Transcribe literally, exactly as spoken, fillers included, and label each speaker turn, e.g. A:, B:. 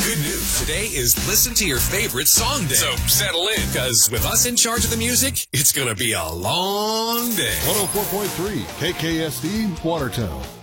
A: Good news. Today is Listen to Your Favorite Song Day. So settle in, because with us in charge of the music, it's going to be a long day.
B: one oh four point three K K S D, Watertown.